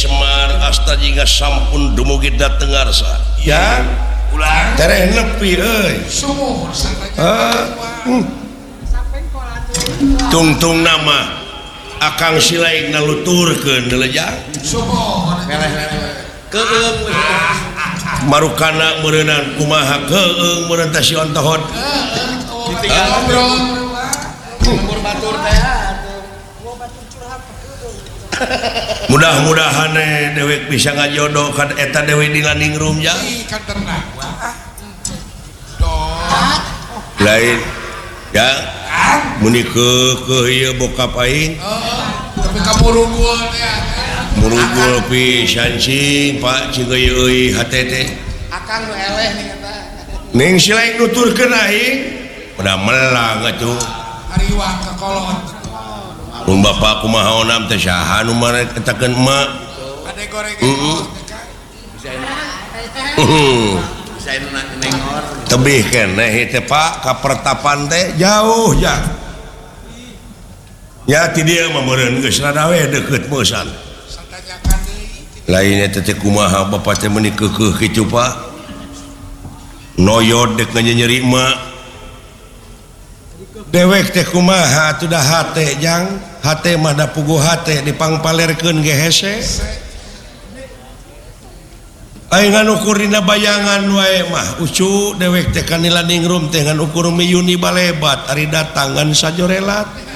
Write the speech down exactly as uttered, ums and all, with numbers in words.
Semar asta jika sampun dumugi dateng ngarsa ya ulah tereh nepi euy sumuh tungtung nama akang silaik naluturkeun leujang sumuh keung marukana meureunnan kumaha keung meureun teh si ontohon ditinggal ngobrol umur batur teh mudah-mudahan dewek bisa ngajodoh kan eta dewe di landingrum ya lain ya muni ke ke ieu bokap aing tapi kamurugul ya murugul pisan cing Pak cing euy hatete akang nu eleh ning eta ning silaik nuturkeun aing udah melang atuh ariwah ka kolot mun bapak kumaha onam teh saha nu mare katakeun emak ade goreng heeh bisa nu nengor tebih keneh teh Pak ka pertapan teh jauh ya nya ti dieu mah meureun geus rada we deukeut meusan lain eta teh kumaha bapak teh meuni keukeuh kitu Pak noyod dek nyeri emak dewek teh kumaha atuh da hate jang hate mah da puguh hate dipangpalerkeun ge hese aya ngan ukur dina bayangan wae mah ucu dewek teh ka landingrum teh ngan ukur miyuni balebat ari datangan sajorelat